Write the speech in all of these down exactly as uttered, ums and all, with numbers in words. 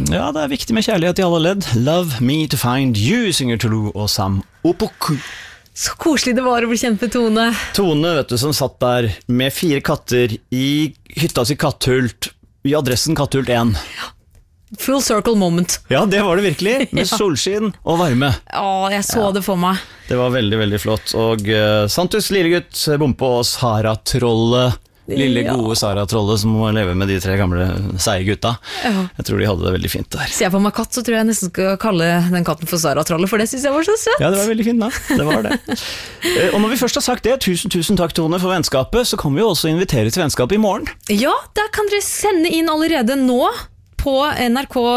Ja, det er viktig med kjærlighet i alle ledd. Love me to find you, synger Tulu og Sam Opoku. Så koselig det var å bli kjent med Tone. Tone, vet du, som satt der med fire katter i hytta si Katthult, i adressen Katthult én. Full circle moment. Ja, det var det virkelig, med Ja. solskinn og varme. Ja, jeg så Ja. det for meg. Det var veldig, veldig flott. Og uh, Santus lillegutt, Bompe og Sara-trollet, lille Ja. gode Sara-trollet som må leve med de tre gamle seiergutta. Ja. Jeg tror de hadde det veldig fint der. Ser jeg på meg katt, så tror jeg nesten skal kalle den katten for Sara-trollet, for det synes jeg var så søtt. Ja, det var veldig fint da. Det var det. Eh, Og når vi først har sagt det, tusen, tusen takk Tone for vennskapet, så kan vi jo også invitere til vennskap i morgen. Ja, der kan dere sende inn allerede nå på N R K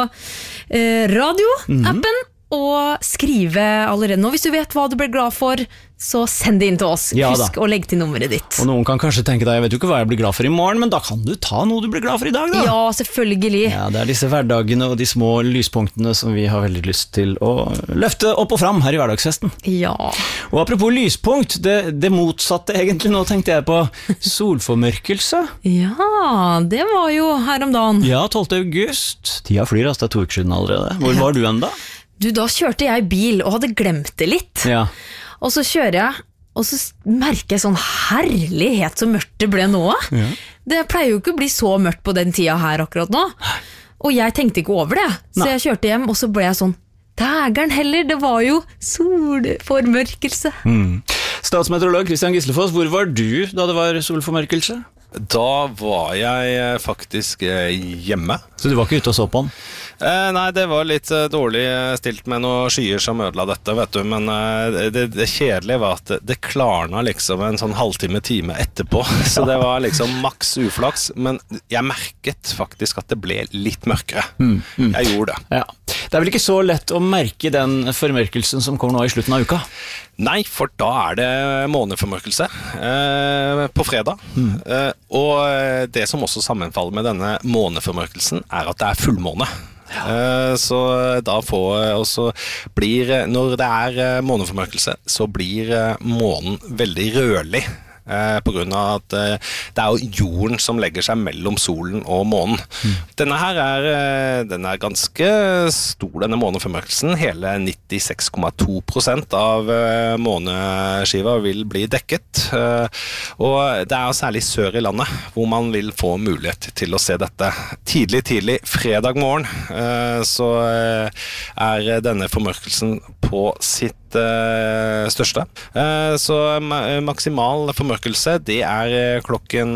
eh, radio-appen, og skrive allerede nå. Hvis du vet hva du blir glad for, så send det inn til oss. Ja da. Husk å legge til nummeret ditt. Og noen kan kanskje tenke deg, jeg vet jo ikke hva jeg blir glad for i morgen, men da kan du ta noe du blir glad for i dag da. Ja, selvfølgelig. Ja, det er disse hverdagene og de små lyspunktene som vi har veldig lyst til å løfte opp og fram her i hverdagsfesten. Ja. Og apropos lyspunkt, det, det motsatte egentlig, nå tenkte jeg på solformørkelse. Ja, det var jo her om dagen. Ja, tolvte august. Tida flyr, altså, det er to uker siden allerede. Hvor var du enda? Du, da kjørte jeg bil og hadde glemt det litt. Ja. Og så kjører jeg, og så merker jeg sånn herlighet så mørkt det ble nå. Ja. Det pleier jo ikke å bli så mørkt på den tida her akkurat nå. Og jeg tenkte ikke over det. Så Nei. jeg kjørte hjem, og så ble jeg sånn, dægeren heller, det var jo solformørkelse. Mm. Statsmeteorolog Christian Gislefoss, hvor var du da det var solformørkelse? Da var jeg faktisk hjemme. Så du var ikke ute og så på den? Eh, nei, det var litt eh, dårlig stilt med noen skyer som ødela dette, vet du. Men eh, det, det kjedelige var at det, det klarna liksom en sånn halvtime-time etterpå. Så det var liksom maks uflaks. Men jeg merket faktisk at det ble litt mørkere. Mm, mm. Jeg gjorde det. Ja. Det er vel ikke så lett å merke den formørkelsen som kommer nå i slutten av uka? Nei, for da er det måneformørkelse eh, på fredag. Mm. Eh, og det som også sammenfaller med denne måneformørkelsen er at det er fullmåne. Ja. Eh, så da får også blir, når det er måneformørkelse, så blir månen veldig rødlig. Eh, på grunn av at eh, det er jo jorden som legger seg mellom solen og månen. Mm. Denne her er, eh, den er ganske stor, denne måneformørkelsen. Hele nittiseks komma to prosent av eh, måneskiva vil bli dekket. Eh, og det er jo særlig sør i landet hvor man vil få mulighet til å se dette. Tidlig, tidlig, fredag morgen, eh, så eh, er denne formørkelsen på sitt eh, største. Eh, så ma maksimal formørkelse, det er klokken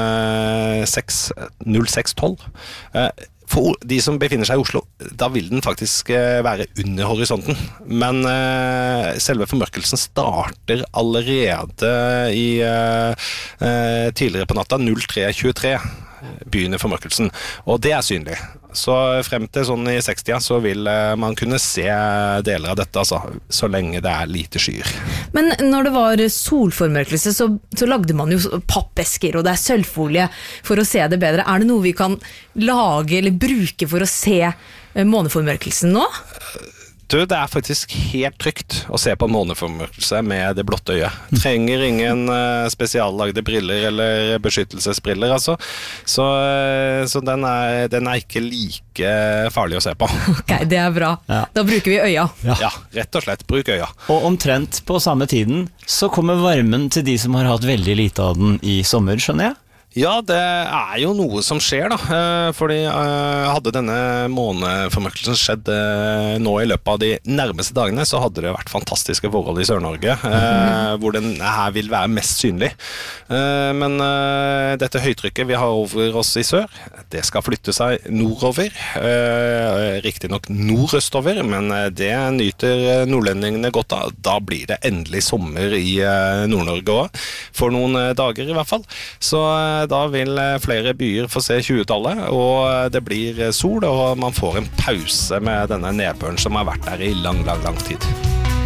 eh, null seks tolv. Eh, for de som befinner seg i Oslo, da vil den faktisk eh, være under horisonten. Men eh, selve formørkelsen starter allerede i eh, eh, tidligere på natta, null tre tjuetre. Begynner formørkelsen, og det er synlig. Så frem til sånn i sekstida så vil man kunne se deler av dette, altså, så lenge det er lite skyer. Men når det var solformørkelse, så, så lagde man jo pappesker, og det er sølvfolie for å se det bedre. Er det noe vi kan lage eller bruke for å se måneformørkelsen nå? Du, det er faktisk helt trygt å se på måneformørkelse med det blotte øyet. Trenger ingen uh, spesiallagde briller eller beskyttelsesbriller, altså. Så, uh, så den, er, den er ikke like farlig å se på. Ok, det er bra. Ja. Da bruker vi øya. Ja. Ja, rett og slett, bruk øya. Og omtrent på samme tiden så kommer varmen til de som har hatt veldig lite av den i sommer, skjønner jeg? Ja, det er jo noe som skjer da, fordi hadde denne måneformørkelsen skjedd nå i løpet av de nærmeste dagene, så hadde det vært fantastiske forhold i Sør-Norge, mm-hmm. hvor den her vil være mest synlig. Men dette høytrykket vi har over oss i sør, det skal flytte seg nordover, riktig nok nordøstover, men det nyter nordlendingene godt av. Da blir det endelig sommer i Nord-Norge også, for noen dager i hvert fall. Så da vil flere byer få se tjuetallet, og det blir sol, og man får en pause med denne nedbøren som har vært der i lang, lang, lang tid.